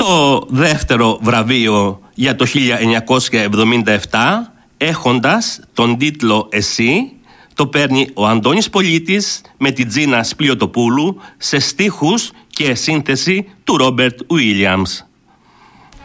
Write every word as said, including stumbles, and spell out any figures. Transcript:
Το δεύτερο βραβείο για το χίλια εννιακόσια εβδομήντα επτά, έχοντας τον τίτλο «Εσύ», το παίρνει ο Αντώνης Πολίτης με την Τζίνα Σπλιωτοπούλου σε στίχους και σύνθεση του Ρόμπερτ Ουίλιαμς.